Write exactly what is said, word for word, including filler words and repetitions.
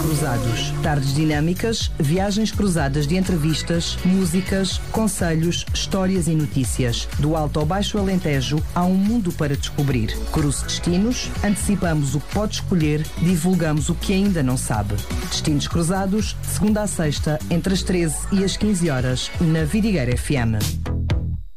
Cruzados. Tardes dinâmicas, viagens cruzadas de entrevistas, músicas, conselhos, histórias e notícias. Do Alto ao Baixo Alentejo, há um mundo para descobrir. Cruze destinos, antecipamos o que pode escolher, divulgamos o que ainda não sabe. Destinos Cruzados, segunda a sexta, entre as treze e as quinze horas, na Vidigueira F M.